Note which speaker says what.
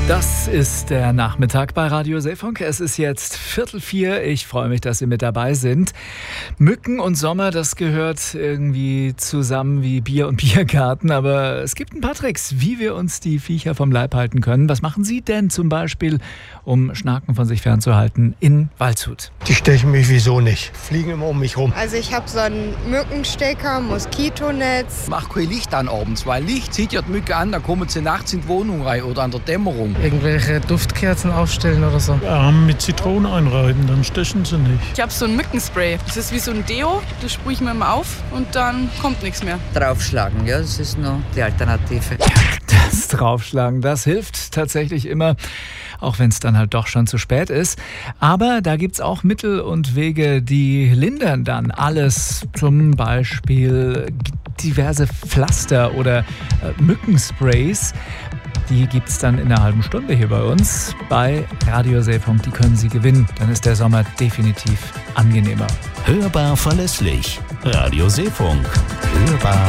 Speaker 1: Das ist der Nachmittag bei Radio Seefunk. Es ist jetzt 3:45. Ich freue mich, dass Sie mit dabei sind. Mücken und Sommer, das gehört irgendwie zusammen wie Bier und Biergarten. Aber es gibt ein paar Tricks, wie wir uns die Viecher vom Leib halten können. Was machen Sie denn zum Beispiel, um Schnaken von sich fernzuhalten in Waldshut?
Speaker 2: Die stechen mich wieso nicht. Fliegen immer um mich rum.
Speaker 3: Also ich habe so einen Mückenstecker, Moskitonetz.
Speaker 4: Mach kein Licht an abends, weil Licht zieht ja die Mücke an, dann kommen sie nachts in die Wohnung rein oder an der Dämmerung.
Speaker 5: Irgendwelche Duftkerzen aufstellen oder so.
Speaker 6: Mit Zitrone einreiben, dann stechen sie nicht.
Speaker 7: Ich habe so ein Mückenspray. Das ist wie so ein Deo, das sprühe ich mir immer auf und dann kommt nichts mehr.
Speaker 8: Draufschlagen, ja, das ist noch die Alternative.
Speaker 1: Das Draufschlagen, das hilft tatsächlich immer, auch wenn es dann halt doch schon zu spät ist. Aber da gibt es auch Mittel und Wege, die lindern dann alles. Zum Beispiel diverse Pflaster oder Mückensprays. Die gibt es dann in einer halben Stunde hier bei uns bei Radio Seefunk. Die können Sie gewinnen. Dann ist der Sommer definitiv angenehmer.
Speaker 9: Hörbar verlässlich. Radio Seefunk. Hörbar